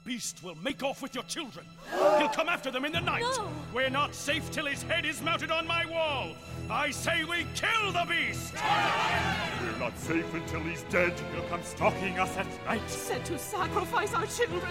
beast will make off with your children. He'll come after them in the night. No. We're not safe till his head is mounted on my wall. I say we kill the beast! We're not safe until he's dead. He'll come stalking us at night. Said to sacrifice our children